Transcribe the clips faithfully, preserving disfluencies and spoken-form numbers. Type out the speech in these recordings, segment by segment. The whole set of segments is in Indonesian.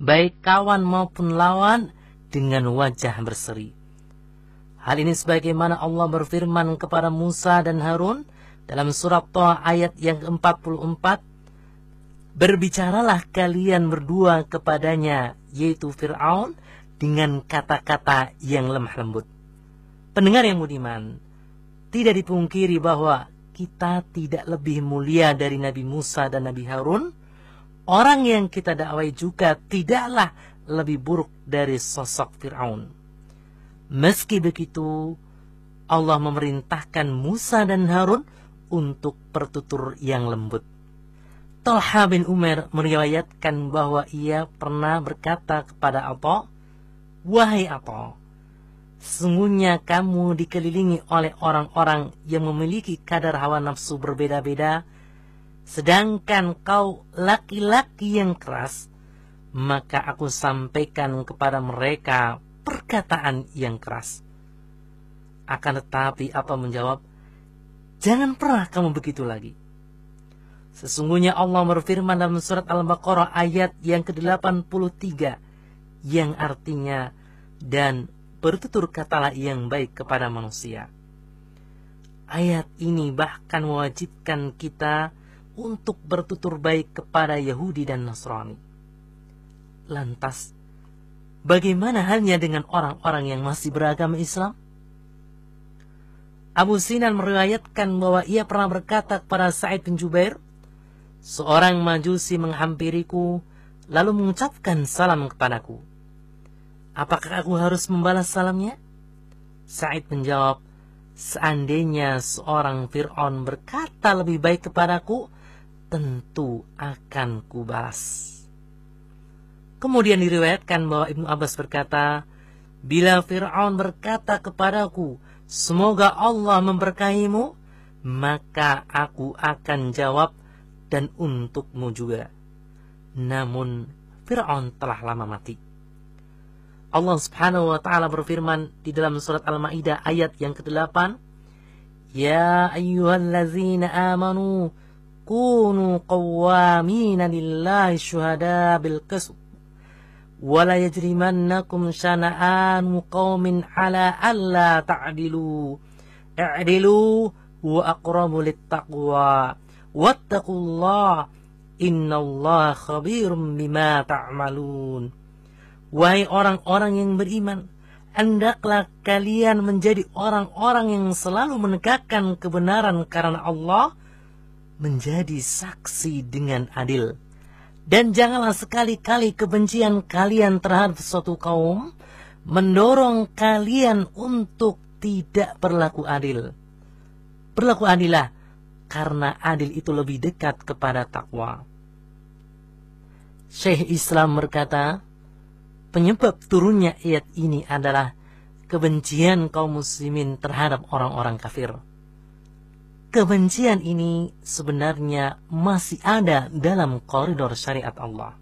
baik kawan maupun lawan, dengan wajah berseri. Hal ini sebagaimana Allah berfirman kepada Musa dan Harun dalam surat Thaha ayat yang ke empat puluh empat, berbicaralah kalian berdua kepadanya, yaitu Fir'aun, dengan kata-kata yang lemah lembut. Pendengar yang budiman, tidak dipungkiri bahwa kita tidak lebih mulia dari Nabi Musa dan Nabi Harun. Orang yang kita dakwai juga tidaklah lebih buruk dari sosok Fir'aun. Meski begitu, Allah memerintahkan Musa dan Harun untuk bertutur yang lembut. Talha bin Umar meriwayatkan bahwa ia pernah berkata kepada Atha, "Wahai Atha, sesungguhnya kamu dikelilingi oleh orang-orang yang memiliki kadar hawa nafsu berbeda-beda, sedangkan kau laki-laki yang keras, maka aku sampaikan kepada mereka perkataan yang keras." Akan tetapi apa menjawab, "Jangan pernah kamu begitu lagi." Sesungguhnya Allah berfirman dalam surat Al-Baqarah ayat yang ke delapan puluh tiga, yang artinya, dan bertutur katalah yang baik kepada manusia. Ayat ini bahkan mewajibkan kita untuk bertutur baik kepada Yahudi dan Nasrani. Lantas, bagaimana halnya dengan orang-orang yang masih beragama Islam? Abu Sinan meriwayatkan bahwa ia pernah berkata kepada Sa'id bin Jubair, "Seorang majusi menghampiriku lalu mengucapkan salam kepadaku. Apakah aku harus membalas salamnya?" Sa'id menjawab, "Seandainya seorang Fir'aun berkata lebih baik kepadaku, tentu akan kubalas." Kemudian diriwayatkan bahwa Ibnu Abbas berkata, "Bila Fir'aun berkata kepadaku, 'Semoga Allah memberkahimu,' maka aku akan jawab, 'Dan untukmu juga.' Namun Fir'aun telah lama mati." Allah subhanahu wa ta'ala berfirman di dalam surat Al-Ma'idah ayat yang kedelapan, "Ya ayyuhallazina amanu kunu qawwamina lillahi syuhada bil qism wala yajrimannakum syana'anu qaumin ala alla ta'dilu i'dilu wa aqrabu littaqwa wattaqullah innallaha khabirum bima ta'malun." Wahai orang-orang yang beriman, hendaklah kalian menjadi orang-orang yang selalu menegakkan kebenaran karena Allah, menjadi saksi dengan adil. Dan janganlah sekali-kali kebencian kalian terhadap suatu kaum mendorong kalian untuk tidak berlaku adil. Berlaku adillah, karena adil itu lebih dekat kepada takwa. Syekh Islam berkata, penyebab turunnya ayat ini adalah kebencian kaum muslimin terhadap orang-orang kafir. Kebencian ini sebenarnya masih ada dalam koridor syariat Allah.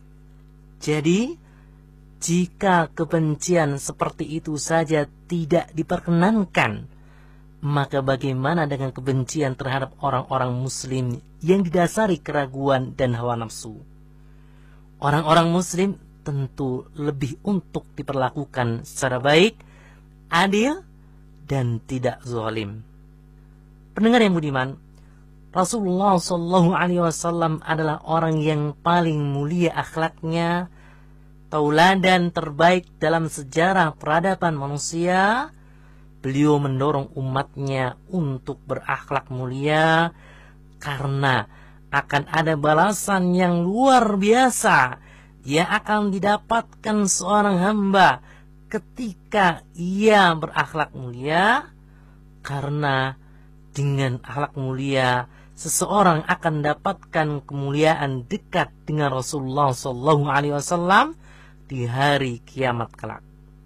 Jadi, jika kebencian seperti itu saja tidak diperkenankan, maka bagaimana dengan kebencian terhadap orang-orang muslim yang didasari keraguan dan hawa nafsu? Orang-orang muslim tentu lebih untuk diperlakukan secara baik, adil, dan tidak zalim. Pendengar yang budiman, Rasulullah shallallahu alaihi wasallam adalah orang yang paling mulia akhlaknya, tauladan terbaik dalam sejarah peradaban manusia. Beliau mendorong umatnya untuk berakhlak mulia karena akan ada balasan yang luar biasa yang akan didapatkan seorang hamba ketika ia berakhlak mulia, karena dengan akhlak mulia seseorang akan dapatkan kemuliaan dekat dengan Rasulullah shallallahu alaihi wasallam di hari kiamat kelak.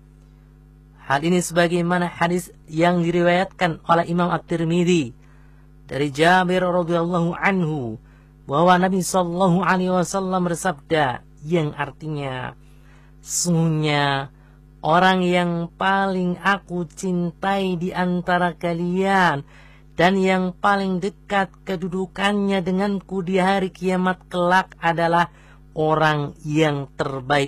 Hal ini sebagaimana hadis yang diriwayatkan oleh Imam At-Tirmidzi dari Jabir radhiyallahu anhu bahwa Nabi shallallahu alaihi wasallam bersabda, yang artinya, sesungguhnya orang yang paling aku cintai di antara kalian dan yang paling dekat kedudukannya denganku di hari kiamat kelak adalah orang yang terbaik